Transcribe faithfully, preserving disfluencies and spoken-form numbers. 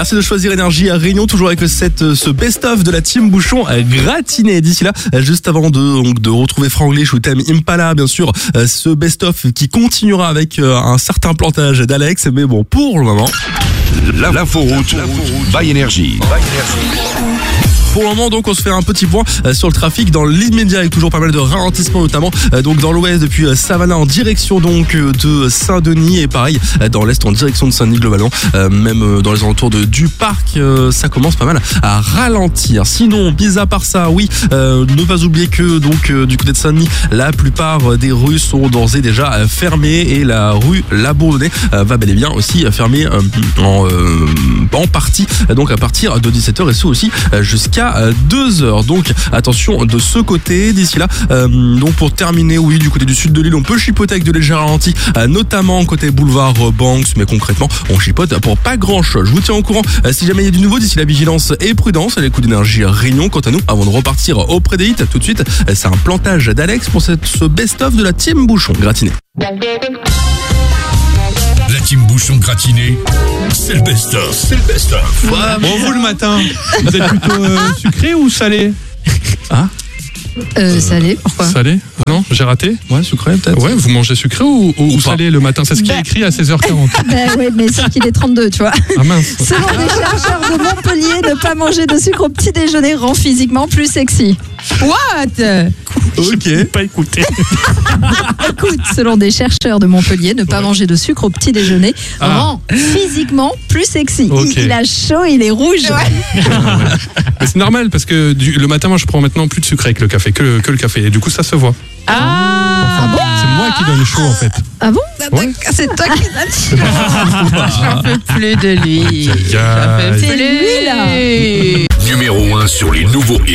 Merci de choisir Énergie à Réunion, toujours avec cette, ce best-of de la team Bouchon gratiné. D'ici là, juste avant de, donc, de retrouver Franglish ou Tame Impala, bien sûr, ce best-of qui continuera avec un certain plantage d'Alex. Mais bon, pour le moment... L'inforoute by Énergie. Pour le moment, donc, on se fait un petit point sur le trafic dans l'immédiat avec toujours pas mal de ralentissements, notamment donc dans l'ouest depuis Savannah en direction donc de Saint-Denis et pareil dans l'est en direction de Saint-Denis globalement. Euh, même dans les alentours de, du parc, euh, ça commence pas mal à ralentir. Sinon, mis à part ça, oui, euh, ne pas oublier que donc euh, du côté de Saint-Denis, la plupart des rues sont d'ores et déjà fermées et la rue Labourdonnais euh, va bel et bien aussi fermer euh, en, euh, en partie, donc à partir de dix-sept heures et ce aussi euh, jusqu'à deux heures. Donc attention de ce côté. D'ici là, euh, donc pour terminer, oui, du côté du sud de l'île, on peut chipoter avec de légers ralentis, euh, notamment côté boulevard euh, Banks, mais concrètement, on chipote pour pas grand chose. Je vous tiens au courant euh, si jamais il y a du nouveau. D'ici là, vigilance et prudence à l'écoute d'Énergie Réunion. Quant à nous, avant de repartir auprès des hits, tout de suite, euh, c'est un plantage d'Alex pour cette, ce best-of de la team Bouchon gratiné. La team Bouchon gratiné, c'est le best-of. C'est le best-of. Ouais, bon, vous le matin, vous êtes plutôt euh, sucré ou salé? Ah Euh, salé, pourquoi? Salé? Ah non, j'ai raté? Ouais, sucré peut-être. Ouais, vous mangez sucré ou, ou, ou pas. salé le matin? C'est ce qui est Bah. écrit à seize heures quarante. Ben oui, mais c'est qu'il est trente-deux, tu vois. Ah mince. Selon des chercheurs de Montpellier, ne pas manger de sucre au petit déjeuner rend physiquement plus sexy. What? Ok. Pas écouté. Écoute, selon des chercheurs de Montpellier, ne pas Ouais. manger de sucre au petit déjeuner Ah. rend physiquement plus sexy. Ok. Il, il a chaud, il est rouge. Mais c'est normal parce que du, le matin, moi, je prends maintenant plus de sucre avec le café que, que le café. Et du coup, ça se voit. Ah, bon? C'est moi qui donne chaud en fait. Ah bon? Ouais. C'est toi qui donne. J'en peux plus de lui. Aïe, aïe, J'en peux aïe. plus. C'est lui, là. Numéro un sur les nouveaux hits.